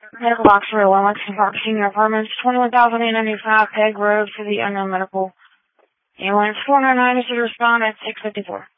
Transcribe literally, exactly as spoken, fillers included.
Medical box for one Lexington Park Senior Apartments, twenty-one thousand eight hundred ninety-five Peg Road for the unknown medical ambulance. four nine nine is to respond at six fifty-four.